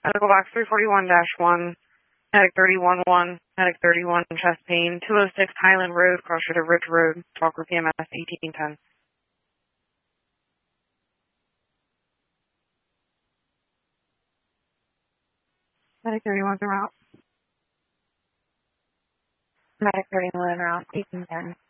Medical box 341-1, Medic 31-1, Medic 31, chest pain, 206 Highland Road, crossroad of Ridge Road, Talker PMS 1810. Medic 31's en route. Medic 31 en route, 1810.